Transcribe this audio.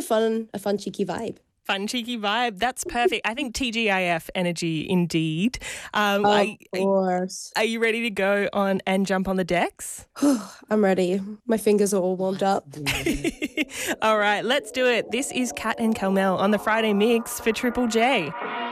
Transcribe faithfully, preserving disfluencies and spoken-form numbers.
fun, a fun cheeky vibe. Fun, cheeky vibe. That's perfect. I think T G I F energy indeed. Um, Of are, course. Are you ready to go on and jump on the decks? I'm ready. My fingers are all warmed up. All right, let's do it. This is Kat and Kelmel on the Friday Mix for Triple J.